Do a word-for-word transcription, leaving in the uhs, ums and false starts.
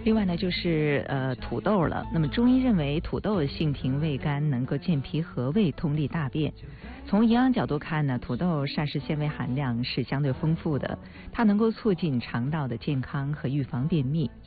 另外呢，就是呃土豆了。那么中医认为土豆性平味甘，能够健脾和胃，通利大便。从营养角度看呢，土豆膳食纤维含量是相对丰富的，它能够促进肠道的健康和预防便秘。